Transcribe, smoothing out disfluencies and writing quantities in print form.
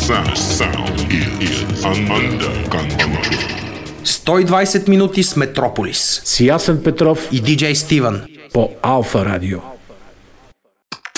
sound is under control. 120 минути с Метрополис. С Ясен Петров и диджей Стивън по Алфа Радио.